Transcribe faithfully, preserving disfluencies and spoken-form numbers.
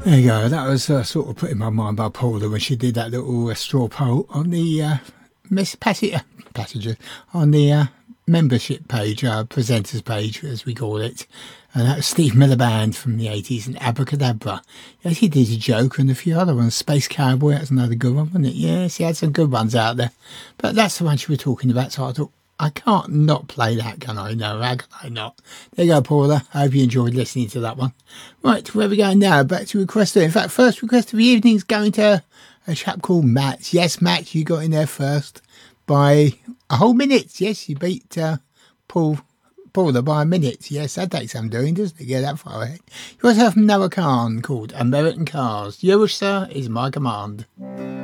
There you go. That was uh, sort of put in my mind by Paula when she did that little uh, straw poll on the uh, miss passenger, passenger on the uh, membership page, uh, presenters page, as we call it. And that was Steve Miller Band from the eighties and Abracadabra. Yes, he did a joke and a few other ones. Space Cowboy, that's another good one, wasn't it? Yes, he had some good ones out there. But that's the one she was talking about, so I thought, I can't not play that, can I? No, how can I not? There you go, Paula. I hope you enjoyed listening to that one. Right, where are we going now? Back to request. In fact, first request of the evening is going to a chap called Matt. Yes, Matt, you got in there first by a whole minute. Yes, you beat uh, Paul Paula by a minute. Yes, that takes some doing, doesn't it? Get that far ahead. You also have from Noah Khan called American Cars. Yours, sir, is my command.